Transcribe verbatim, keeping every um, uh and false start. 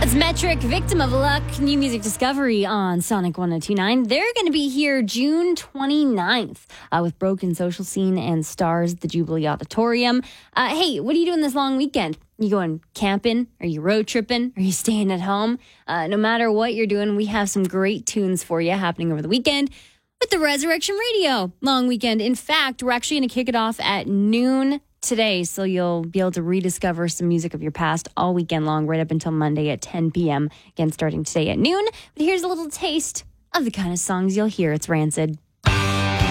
Metric, Victim of Luck, new music discovery on Sonic one oh two point nine. They're going to be here June twenty-ninth uh, with Broken Social Scene and Stars at the Jubilee Auditorium. Uh, hey, what are you doing this long weekend? You going camping? Are you road tripping? Are you staying at home? Uh, no matter what you're doing, we have some great tunes for you happening over the weekend with the Resurrection Radio long weekend. In fact, we're actually going to kick it off at noon today, so you'll be able to rediscover some music of your past all weekend long, right up until Monday at ten p.m. Again, starting today at noon. But here's a little taste of the kind of songs you'll hear. It's Rancid.